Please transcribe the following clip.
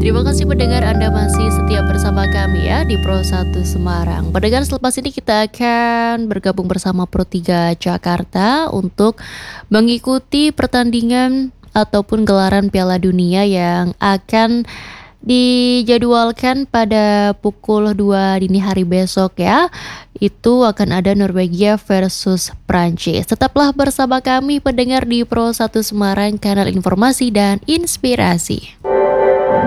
Terima kasih pendengar Anda masih setia bersama kami ya di Pro 1 Semarang. Pendengar, selepas ini kita akan bergabung bersama Pro 3 Jakarta untuk mengikuti pertandingan ataupun gelaran Piala Dunia yang akan dijadwalkan pada pukul 2 dini hari besok ya. Itu akan ada Norwegia versus Prancis. Tetaplah bersama kami pendengar di Pro 1 Semarang, kanal informasi dan inspirasi.